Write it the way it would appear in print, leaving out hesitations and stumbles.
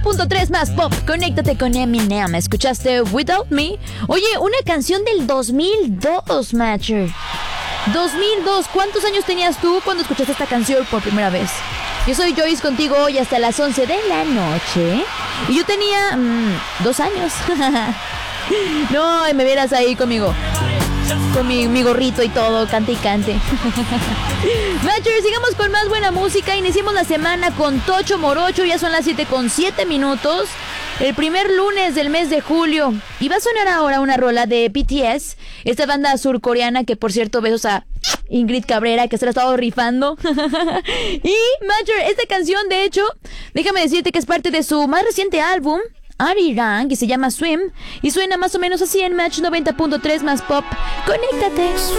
90.3 más pop, conéctate con Eminem. ¿Escuchaste Without Me? Oye, una canción del 2002, Matcher. 2002, ¿cuántos años tenías tú cuando escuchaste esta canción por primera vez? Yo soy Joyce contigo hoy hasta las 11 de la noche. Y yo tenía 2 años. No, y me vieras ahí conmigo. Con mi gorrito y todo, cante y cante. Matcher, sigamos con más buena música. Iniciemos la semana con Tocho Morocho. Ya son las 7:07. El primer lunes del mes de julio. Y va a sonar ahora una rola de BTS, esta banda surcoreana que, por cierto, besos a Ingrid Cabrera, que se la ha estado rifando. Y Matcher, esta canción, de hecho, déjame decirte que es parte de su más reciente álbum, Arirang, que se llama Swim, y suena más o menos así en Match 90.3 más pop. Conéctate.